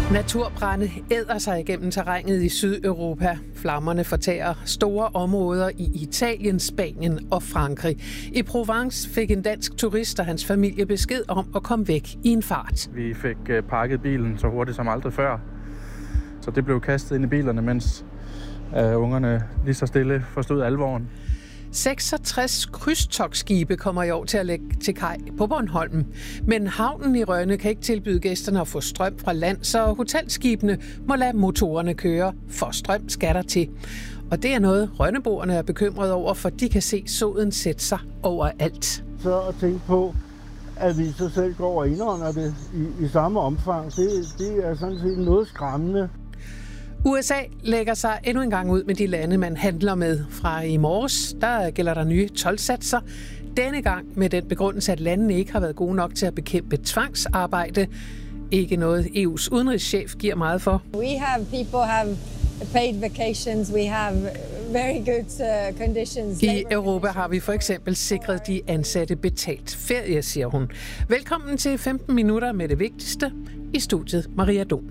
Naturbrande æder sig igennem terrænet i Sydeuropa. Flammerne fortærer store områder i Italien, Spanien og Frankrig. I Provence fik en dansk turist og hans familie besked om at komme væk i en fart. Vi fik pakket bilen så hurtigt som aldrig før. Så det blev kastet ind i bilerne, mens ungerne lige så stille forstod alvoren. 66 krydstogtskibe kommer i år til at lægge til kaj på Bornholm. Men havnen i Rønne kan ikke tilbyde gæsterne at få strøm fra land, så hotelskibene må lade motorerne køre, for strøm skal der til. Og det er noget, rønneboerne er bekymrede over, for de kan se soden sætte sig overalt. Så at tænke på, at vi så selv går og indånder det i samme omfang, det er sådan set noget skræmmende. USA lægger sig endnu en gang ud med de lande, man handler med. Fra i morges, der gælder der nye toldsatser. Denne gang med den begrundelse, at landene ikke har været gode nok til at bekæmpe tvangsarbejde. Ikke noget EU's udenrigschef giver meget for. People have paid vacations. We have very good conditions. I Europa har vi for eksempel sikret de ansatte betalt ferie, siger hun. Velkommen til 15 minutter med det vigtigste. I studiet Maria Dom.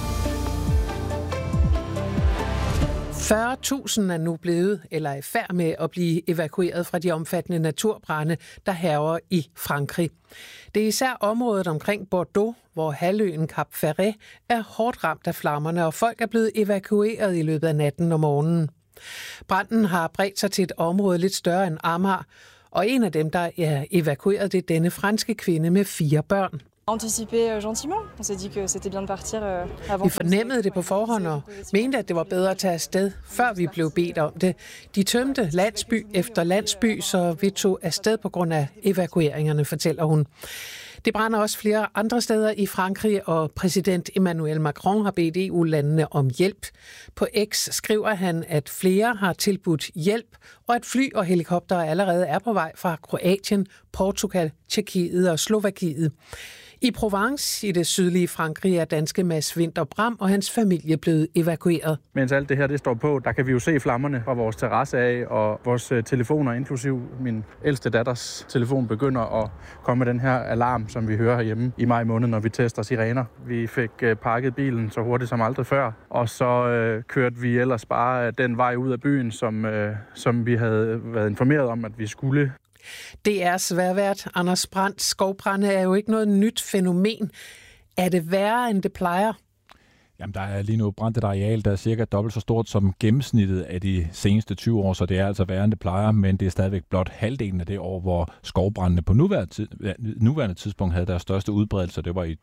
40.000 er nu blevet eller er i færd med at blive evakueret fra de omfattende naturbrande, der hærger i Frankrig. Det er især området omkring Bordeaux, hvor halvøen Cap Ferret er hårdt ramt af flammerne, og folk er blevet evakueret i løbet af natten og morgenen. Branden har bredt sig til et område lidt større end Amager, og en af dem, der er evakueret, det er denne franske kvinde med 4 børn. Vi fornemmede det på forhånd og mente, at det var bedre at tage afsted, før vi blev bedt om det. De tømte landsby efter landsby, så vi tog afsted på grund af evakueringerne, fortæller hun. Det brænder også flere andre steder i Frankrig, og præsident Emmanuel Macron har bedt EU-landene om hjælp. På X skriver han, at flere har tilbudt hjælp, og at fly og helikoptere allerede er på vej fra Kroatien, Portugal, Tjekkiet og Slovakiet. I Provence i det sydlige Frankrig er danske Mads Winther Bram og hans familie blevet evakueret. Mens alt det her det står på, der kan vi jo se flammerne fra vores terrasse af, og vores telefoner, inklusiv min ældste datters telefon, begynder at komme med den her alarm, som vi hører herhjemme i maj måned, når vi tester sirener. Vi fik pakket bilen så hurtigt som aldrig før, og så kørte vi ellers bare den vej ud af byen, som vi havde været informeret om, at vi skulle. Det er sværvært. Anders Brandt, skovbrande er jo ikke noget nyt fænomen. Er det værre, end det plejer? Jamen, der er lige nu brændt et areal, der er cirka dobbelt så stort som gennemsnittet af de seneste 20 år, så det er altså værre, end det plejer, men det er stadigvæk blot halvdelen af det år, hvor skovbrændene på nuværende tidspunkt havde deres største udbredelse. Det var i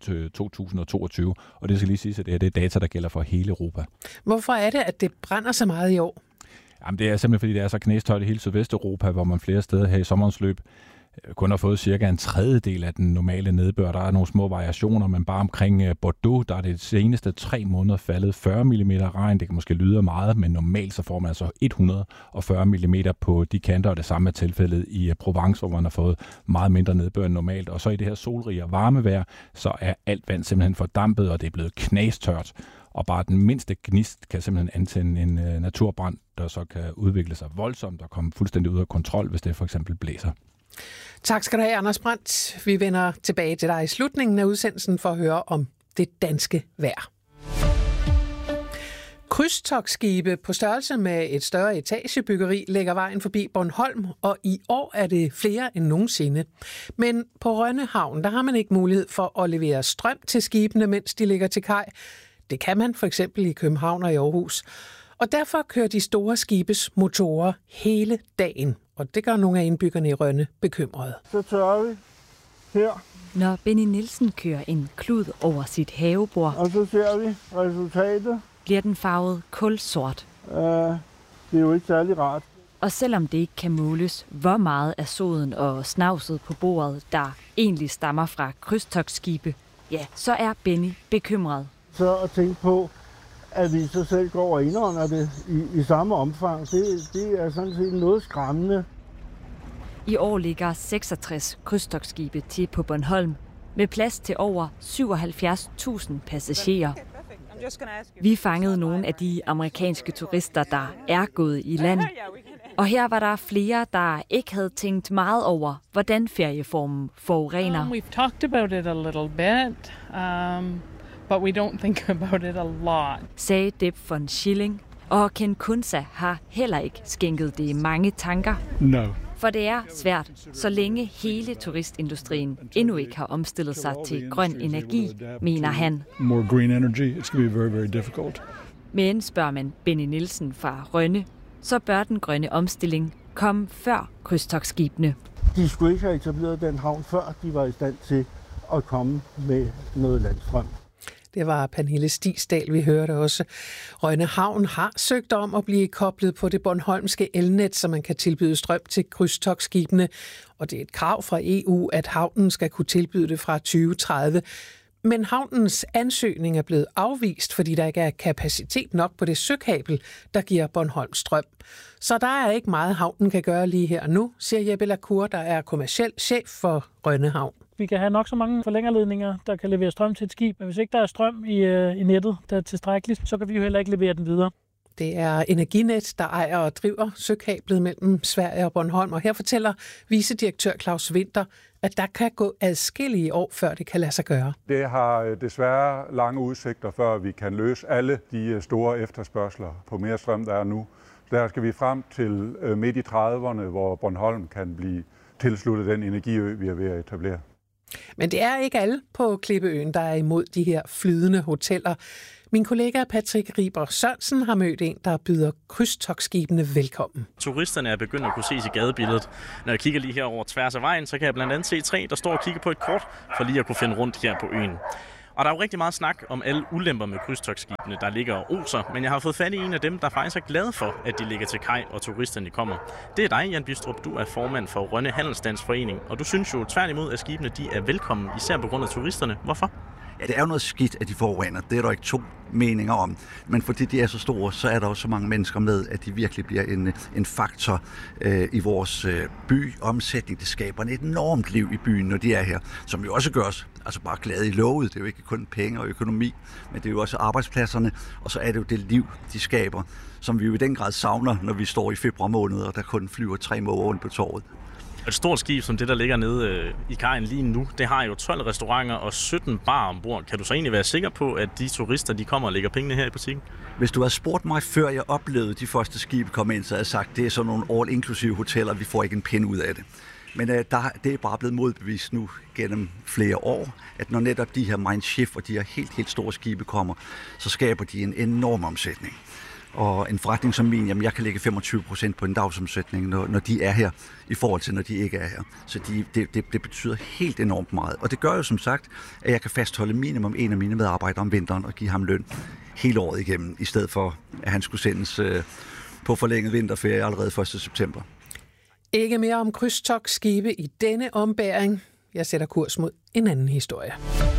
2022, og det skal lige sige, at det er data, der gælder for hele Europa. Hvorfor er det, at det brænder så meget i år? Jamen, det er simpelthen, fordi det er så knæstøjt i hele Sydvesteuropa, hvor man flere steder her i sommerens løb kun har fået cirka en tredjedel af den normale nedbør. Der er nogle små variationer, men bare omkring Bordeaux, der er det seneste 3 måneder faldet 40 mm regn. Det kan måske lyde meget, men normalt så får man altså 140 mm på de kanter, og det samme er tilfældet i Provence, hvor man har fået meget mindre nedbør end normalt. Og så i det her solrige og varme vejr, så er alt vand simpelthen fordampet, og det er blevet knastørt. Og bare den mindste gnist kan simpelthen antænde en naturbrand, der så kan udvikle sig voldsomt og komme fuldstændig ud af kontrol, hvis det for eksempel blæser. Tak skal du have, Anders Brandt. Vi vender tilbage til dig i slutningen af udsendelsen for at høre om det danske vejr. Krydstogtskibe på størrelse med et større etagebyggeri lægger vejen forbi Bornholm, og i år er det flere end nogensinde. Men på Rønne Havn, der har man ikke mulighed for at levere strøm til skibene, mens de ligger til kaj. Det kan man for eksempel i København og i Aarhus. Og derfor kører de store skibes motorer hele dagen. Og det gør nogle af indbyggerne i Rønne bekymrede. Så tørrer vi her. Når Benny Nielsen kører en klud over sit havebord, og så ser vi resultatet. Bliver den farvet kulsort. Det er jo ikke særlig rart. Og selvom det ikke kan måles, hvor meget af soden og snavset på bordet, der egentlig stammer fra krydstogtskibe, ja, så er Benny bekymret. Så at tænke på, at vi så selv går og indånder det i samme omfang, det er sådan set noget skræmmende. I år ligger 66 krydstogtskibe til på Bornholm med plads til over 77.000 passagerer. Vi fangede nogle af de amerikanske turister, der er gået i land. Og her var der flere, der ikke havde tænkt meget over, hvordan ferieformen forurener. We've talked about it a little bit. but we don't think about it a lot. Sagde Deb von Schilling, og Ken Kunsa har heller ikke skænket det mange tanker. No. For det er svært, så længe hele turistindustrien endnu ikke har omstillet sig til grøn energi, mener han. More green energy, it's going to be very, very difficult. Men spørger man Benny Nielsen fra Rønne, så bør den grønne omstilling komme før krydstogtskibene. De skulle ikke have etableret den havn, før de var i stand til at komme med noget landstrøm. Det var Pernille Stigsdal, vi hørte også. Rønne Havn har søgt om at blive koblet på det bornholmske elnet, så man kan tilbyde strøm til krydstogtskibene. Og det er et krav fra EU, at havnen skal kunne tilbyde det fra 2030. Men havnens ansøgning er blevet afvist, fordi der ikke er kapacitet nok på det søkabel, der giver Bornholm strøm. Så der er ikke meget, havnen kan gøre lige her og nu, siger Jeppe Lacour, der er kommerciel chef for Rønne Havn. Vi kan have nok så mange forlængerledninger, der kan levere strøm til et skib, men hvis ikke der er strøm i nettet, der er tilstrækkeligt, så kan vi jo heller ikke levere den videre. Det er Energinet, der ejer og driver søkablet mellem Sverige og Bornholm, og her fortæller vicedirektør Claus Winter, at der kan gå adskillige år, før det kan lade sig gøre. Det har desværre lange udsigter, før vi kan løse alle de store efterspørgsler på mere strøm, der er nu. Der skal vi frem til midt i 30'erne, hvor Bornholm kan blive tilsluttet den energiø, vi er ved at etablere. Men det er ikke alle på Klippeøen, der er imod de her flydende hoteller. Min kollega Patrick Riber Sørensen har mødt en, der byder krydstogtskibene velkommen. Turisterne er begyndt at kunne ses i gadebilledet. Når jeg kigger lige her over tværs af vejen, så kan jeg blandt andet se 3, der står og kigger på et kort, for lige at kunne finde rundt her på øen. Og der er jo rigtig meget snak om alle ulemper med krydstogtskibene, der ligger og oser, men jeg har fået fat i en af dem, der faktisk er glad for, at de ligger til kaj, og turisterne kommer. Det er dig, Jan Bistrup. Du er formand for Rønne Handelsstandsforening, og du synes jo tværtimod, at skibene de er velkommen, især på grund af turisterne. Hvorfor? Ja, det er jo noget skidt, at de forurener. Det er der ikke to meninger om. Men fordi de er så store, så er der også så mange mennesker med, at de virkelig bliver en faktor i vores byomsætning. Det skaber et enormt liv i byen, når de er her, som jo også gør os altså bare glade i lovet. Det er jo ikke kun penge og økonomi, men det er jo også arbejdspladserne, og så er det jo det liv, de skaber, som vi jo i den grad savner, når vi står i februar måned, og der kun flyver 3 måger rundt på torvet. Et stort skib som det, der ligger nede i kajen lige nu, det har jo 12 restauranter og 17 barer ombord. Kan du så egentlig være sikker på, at de turister, de kommer og lægger pengene her i butikken? Hvis du havde spurgt mig, før jeg oplevede de første skibe komme ind, så havde jeg sagt, det er sådan nogle all-inklusive hoteller, vi får ikke en pind ud af det. Men det er bare blevet modbevist nu gennem flere år, at når netop de her Mein Schiff og de her helt store skibe kommer, så skaber de en enorm omsætning. Og en forretning som min, jamen jeg kan lægge 25% på en dagsomsætning, når de er her, i forhold til når de ikke er her. Så det betyder helt enormt meget. Og det gør jo som sagt, at jeg kan fastholde minimum en af mine medarbejdere om vinteren og give ham løn hele året igennem, i stedet for at han skulle sendes på forlænget vinterferie allerede 1. september. Ikke mere om krydstogtskibe i denne ombæring. Jeg sætter kurs mod en anden historie.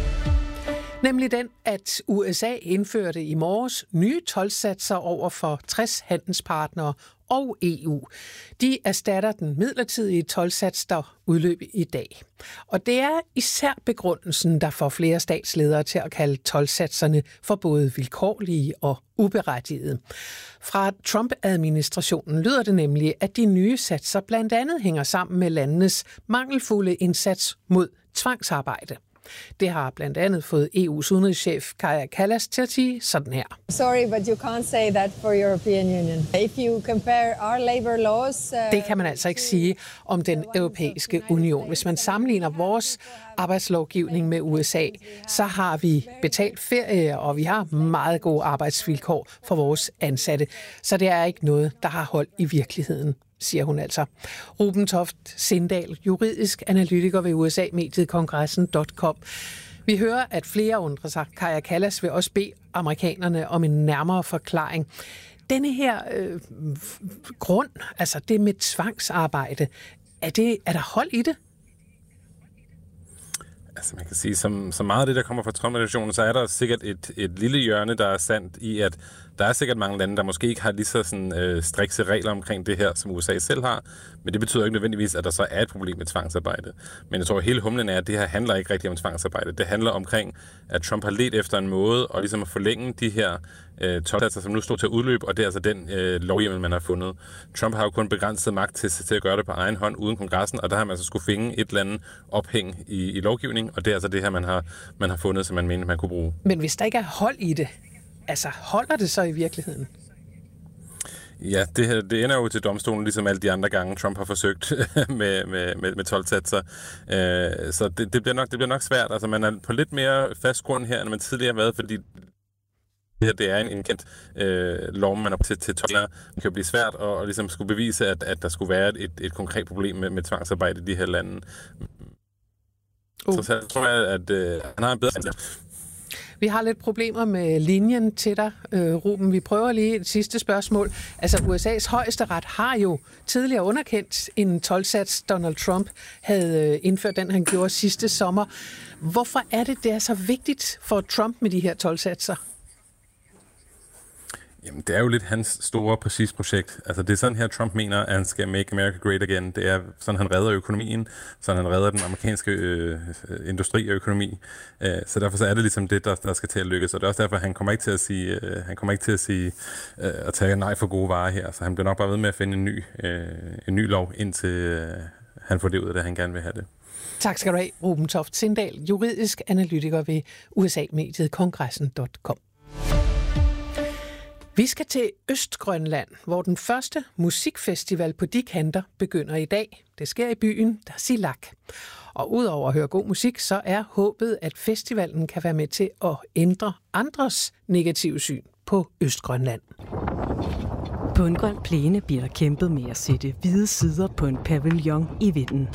Nemlig den, at USA indførte i morges nye toldsatser over for 60 handelspartnere og EU. De erstatter den midlertidige toldsats, der udløb i dag. Og det er især begrundelsen, der får flere statsledere til at kalde toldsatserne for både vilkårlige og uberettigede. Fra Trump-administrationen lyder det nemlig, at de nye satser blandt andet hænger sammen med landenes mangelfulde indsats mod tvangsarbejde. Det har blandt andet fået EU's udenrigschef Kaja Kallas til at sige sådan her. Sorry, but you can't say that for European Union. If you compare our labor laws, det kan man altså ikke sige om den europæiske union. Hvis man sammenligner vores arbejdslovgivning med USA, så har vi betalt ferie, og vi har meget gode arbejdsvilkår for vores ansatte. Så det er ikke noget, der har hold i virkeligheden, siger hun altså. Ruben Toft Sindal, juridisk analytiker ved USA-mediet Kongressen.com. Vi hører, at flere undrer sig. Kaja Kallas vil også bede amerikanerne om en nærmere forklaring. Denne her grund, altså det med tvangsarbejde, er der hold i det? Altså man kan sige, som meget af det, der kommer fra Trump-administrationen, så er der sikkert et lille hjørne, der er sandt i, at der er sikkert mange lande, der måske ikke har lige så strikse regler omkring det her, som USA selv har. Men det betyder ikke nødvendigvis, at der så er et problem med tvangsarbejde. Men jeg tror, at hele humlen er, at det her handler ikke rigtig om tvangsarbejde. Det handler omkring, at Trump har ledt efter en måde, og ligesom at forlænge de her topsatser, som nu står til at udløbe, og det er altså den lovhjemmel, man har fundet. Trump har jo kun begrænset magt til at gøre det på egen hånd uden kongressen, og der har man altså skulle finde et eller andet ophæng i lovgivning, og det er altså det her, man har fundet, som man mener, man kunne bruge. Men hvis der ikke er hold i det, altså holder det så i virkeligheden? Ja, det ender jo til domstolen, ligesom alle de andre gange, Trump har forsøgt med 12-satser. Så det bliver nok svært. Altså, man er på lidt mere fast grund her, end man tidligere har været, fordi det er en kendt lov, man er til 12. Det kan blive svært at ligesom skulle bevise, at der skulle være et konkret problem med tvangsarbejde i de her lande. Så tror jeg, at han har en bedre. Vi har lidt problemer med linjen til dig, Ruben. Vi prøver lige et sidste spørgsmål. Altså, USA's højesteret har jo tidligere underkendt en 12-sats, Donald Trump havde indført den, han gjorde sidste sommer. Hvorfor er det er så vigtigt for Trump med de her 12-satser? Jamen, det er jo lidt hans store, præcis projekt. Altså, det er sådan her, Trump mener, at han skal make America great again. Det er sådan, han redder økonomien, sådan han redder den amerikanske industri og økonomi. Så derfor så er det ligesom det, der skal til at lykkes. Og det er også derfor, han kommer ikke til at sige, at tage nej for gode varer her. Så han bliver nok bare ved med at finde en ny lov, indtil han får det ud af det, han gerne vil have det. Tak skal du have, Ruben Toft Sindal, juridisk analytiker ved USA-mediet Kongressen.com. Vi skal til Østgrønland, hvor den første musikfestival på de kanter begynder i dag. Det sker i byen Tasiilaq. Og udover at høre god musik, så er håbet, at festivalen kan være med til at ændre andres negative syn på Østgrønland. På en grøn plæne bliver der kæmpet med at sætte hvide sider på en pavillon i vinden.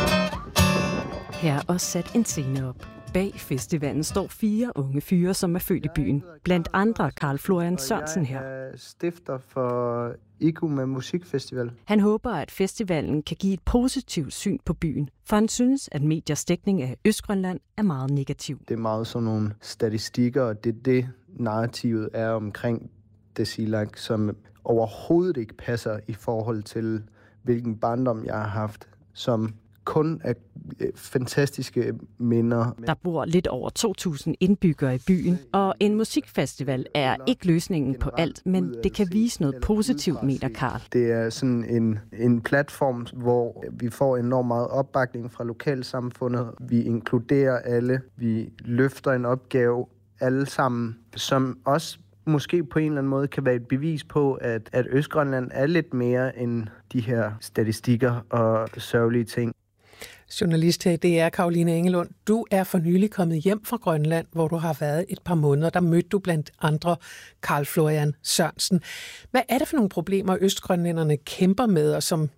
Her er også sat en scene op. Bag festivalen står 4 unge fyre, som er født i byen. Blandt andre Carl Florian Sørensen her. Jeg er stifter for IKU med musikfestival. Han håber, at festivalen kan give et positivt syn på byen, for han synes, at mediers dækning af Østgrønland er meget negativ. Det er meget sådan nogle statistikker, og det narrativet er omkring Tasiilaq, som overhovedet ikke passer i forhold til, hvilken barndom jeg har haft, som kun af fantastiske minder. Der bor lidt over 2.000 indbyggere i byen, og en musikfestival er ikke løsningen på alt, men det kan vise noget positivt, mener Carl. Det er sådan en platform, hvor vi får enormt meget opbakning fra lokalsamfundet. Vi inkluderer alle. Vi løfter en opgave alle sammen, som også måske på en eller anden måde kan være et bevis på, at Østgrønland er lidt mere end de her statistikker og sørgelige ting. Journalist her, det er Caroline Engelund. Du er for nylig kommet hjem fra Grønland, hvor du har været et par måneder. Der mødte du blandt andre Carl Florian Sørensen. Hvad er det for nogle problemer, østgrønlænderne kæmper med, og som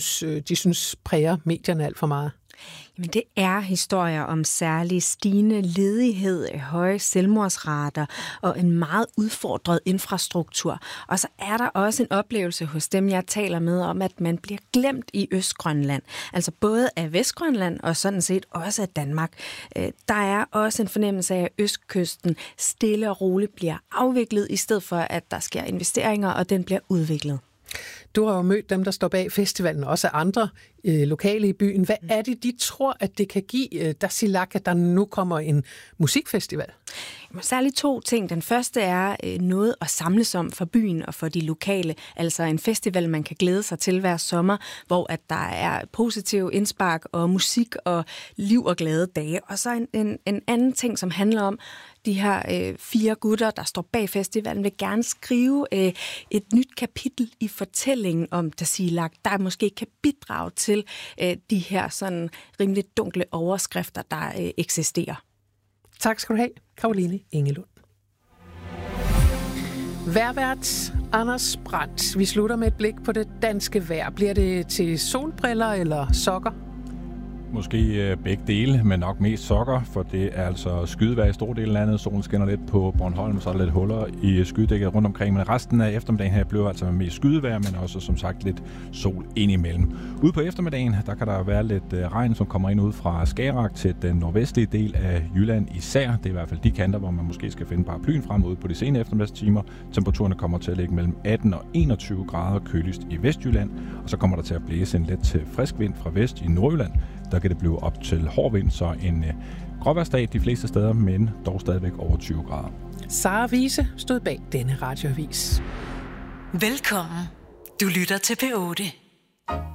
de synes præger medierne alt for meget? Jamen, det er historier om særlig stigende ledighed, høje selvmordsrater og en meget udfordret infrastruktur. Og så er der også en oplevelse hos dem, jeg taler med, om at man bliver glemt i Østgrønland. Altså både af Vestgrønland og sådan set også af Danmark. Der er også en fornemmelse af, at østkysten stille og roligt bliver afviklet, i stedet for at der sker investeringer, og den bliver udviklet. Du har jo mødt dem, der står bag festivalen, også andre lokale i byen. Hvad er det, de tror, at det kan give Tasiilaq, at der nu kommer en musikfestival? Særligt 2 ting. Den første er noget at samles om for byen og for de lokale. Altså en festival, man kan glæde sig til hver sommer, hvor at der er positiv indspark og musik og liv og glade dage. Og så en anden ting, som handler om, de her 4 gutter, der står bag festivalen, vil gerne skrive et nyt kapitel i fortællingen om Tasiilaq, der måske kan bidrage til de her sådan rimelig dunkle overskrifter, der eksisterer. Tak skal du have, Caroline Engelund. Vejrvært Anders Brandt. Vi slutter med et blik på det danske vejr. Bliver det til solbriller eller sokker? Måske begge dele, men nok mest sokker, for det er altså skydevejr i store dele af landet. Solen skinner lidt på Bornholm, så er der lidt huller i skydækket rundt omkring, men resten af eftermiddagen her bliver altså mest skydevejr, men også som sagt lidt sol indimellem. Ude på eftermiddagen, der kan der være lidt regn, som kommer ind ud fra Skagerrak til den nordvestlige del af Jylland især. Det er i hvert fald de kanter, hvor man måske skal finde paraplyen frem ud på de sene eftermiddagstimer. Temperaturerne kommer til at ligge mellem 18 og 21 grader køligst i Vestjylland, og så kommer der til at blæse en let til frisk vind fra vest i Nordjylland. Der kan det blive op til hård vind, så en gråvejrsdag de fleste steder, men dog stadigvæk over 20 grader. Sara Wiese stod bag denne radioavis. Velkommen. Du lytter til P8.